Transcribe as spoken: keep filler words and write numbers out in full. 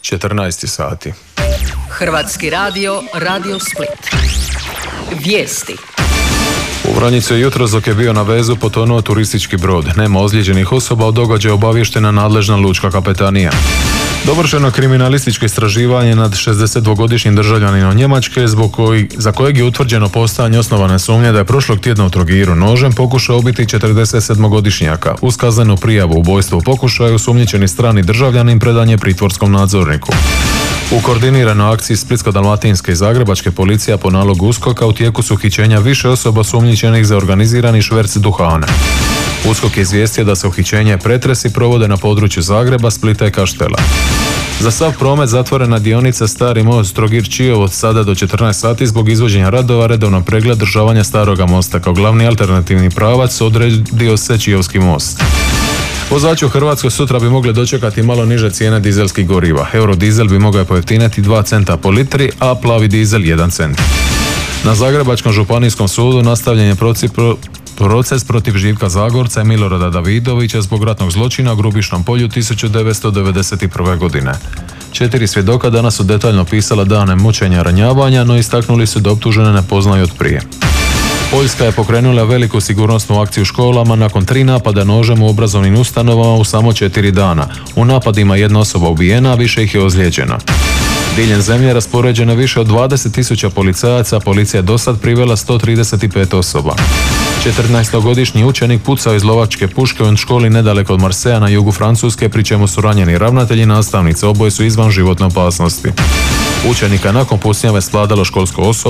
četrnaest sati. Hrvatski radio, Radio Split. Vijesti. U Vranjicu je jutros dok je bio na vezu potonuo turistički brod. Nema ozlijeđenih osoba, o događaju obavještena nadležna lučka kapetanija. Dovršeno kriminalističko istraživanje nad šezdesetdvogodišnjim državljaninom Njemačke, zbog koji, za kojeg je utvrđeno postojanje osnovane sumnje da je prošlog tjedna u Trogiru nožem pokušao ubiti četrdesetsedmogodišnjaka. Uz kaznenu prijavu ubojstva u pokušaju osumnjičeni strani državljanin predan je pritvorskom nadzorniku. U koordiniranoj akciji Splitsko-dalmatinske i Zagrebačke policija po nalogu USKOK-a u tijeku su uhićenja više osoba osumnjičenih za organizirani šverc duhana. USKOK je izvijestio da se uhićenje i pretresi provode na području Zagreba, Splita i Kaštela. Za sav promet zatvorena dionica Stari most Trogir-Čiovo od sada do četrnaest sati zbog izvođenja radova, redovno pregled državanja Staroga mosta. Kao glavni alternativni pravac odredio se Čiovski most. Vozači u Hrvatskoj sutra bi mogli dočekati malo niže cijene dizelskih goriva. Eurodizel bi mogao pojeftiniti dva centa po litri, a plavi dizel jedan cent. Na Zagrebačkom županijskom sudu nastavljen je proces protiv Živka Zagorca i Milorada Davidovića zbog ratnog zločina u Grubišnom polju tisuću devetsto devedeset prve. godine. Četiri svjedoka danas su detaljno pisala dane mučenja i ranjavanja, no istaknuli su da optužene ne poznaju od prije. Poljska je pokrenula veliku sigurnosnu akciju u školama nakon tri napada nožem u obrazovnim ustanovama u samo četiri dana. U napadima jedna osoba ubijena, a više ih je ozlijeđena. Diljem zemlje raspoređeno je više od dvadeset tisuća policajaca, policija je dosad privela sto trideset pet osoba. četrnaestogodišnji učenik pucao iz lovačke puške u školi nedaleko od Marseja na jugu Francuske, pri čemu su ranjeni ravnatelji i nastavnice, oboje su izvan životne opasnosti. Učenika nakon pucnjave svladalo školsko osoblje.